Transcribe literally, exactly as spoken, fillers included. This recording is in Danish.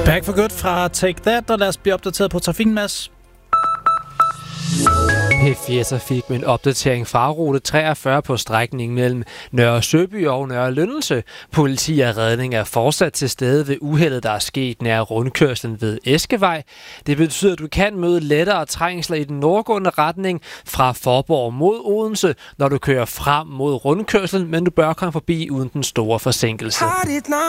Back for good fra Take That, og lad os blive opdateret på trafikken, Mads. P fire Trafik med en opdatering fra rute treogfyrre på strækningen mellem Nørre Søby og Nørre Lyndelse. Politi og redning er fortsat til stede ved uheldet, der er sket nær rundkørslen ved Eskevej. Det betyder, at du kan møde lettere trængsler i den nordgående retning fra Forborg mod Odense, når du kører frem mod rundkørslen, men du bør komme forbi uden den store forsinkelse.